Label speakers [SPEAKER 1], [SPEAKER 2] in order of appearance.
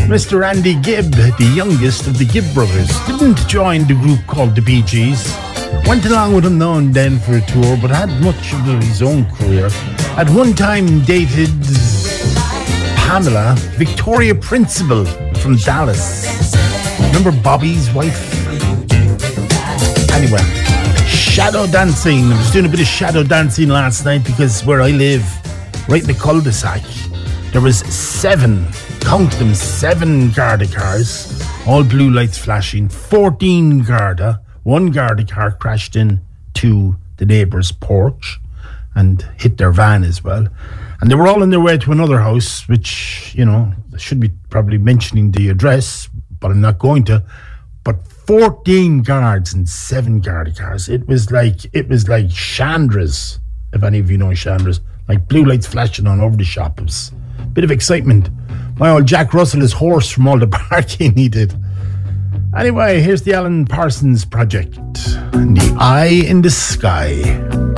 [SPEAKER 1] Mr. Andy Gibb, the youngest of the Gibb brothers, didn't join the group called the Bee Gees. Went along with them now and then for a tour, but had much of his own career. At one time dated Pamela, Victoria Principal from Dallas. Remember Bobby's wife? Anyway, shadow dancing. I was doing a bit of shadow dancing last night because where I live, right in the cul-de-sac, there was 7 Garda cars, all blue lights flashing, 14 Garda. One Garda car crashed into the neighbour's porch and hit their van as well. And they were all on their way to another house, which, you know, I should be probably mentioning the address, but I'm not going to. But 14 guards and 7 Garda cars. It was like Chandra's, if any of you know Chandra's, like blue lights flashing on over the shop. It was a bit of excitement. My old Jack Russell is hoarse from all the partying he did. Anyway, here's the Alan Parsons Project and The Eye in the Sky.